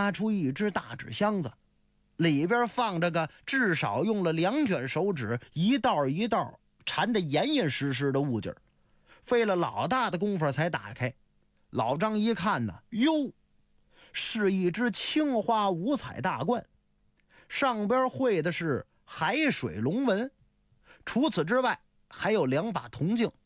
拿出一只大纸箱子，里边放着个至少用了2卷手指一道一道缠得严严实实的物件，费了老大的功夫才打开。老张一看呢，哟，是一只青花五彩大罐，上边绘的是海水龙纹，除此之外还有2把铜镜，